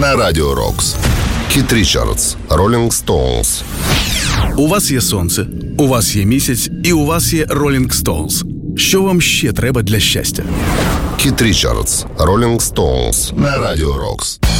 на Радіо Рокс. Кіт Річардс, Rolling Stones. У вас є сонце, у вас є місяць і у вас є Rolling Stones. Що вам ще треба для щастя? Кіт Річардс, Rolling Stones на Радіо Рокс.